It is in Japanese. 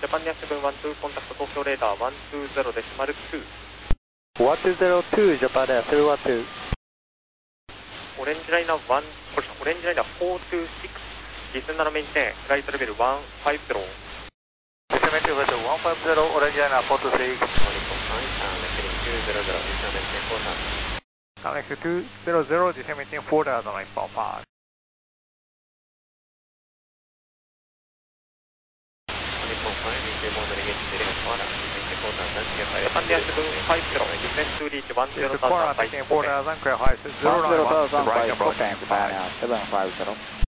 Japan Air 712 contact Tokyo radar 120.2 120.2 Japan Air 712 オレンジライナー1、これオレンジライナー426 リスナーのメインテンフライトレベル150 Descending to level 150 orange liner 426 Connect to 200 descending 4,945 Japan Air 750 descend to reach 10,000 4,000 clear high 091 right number Japan Air 750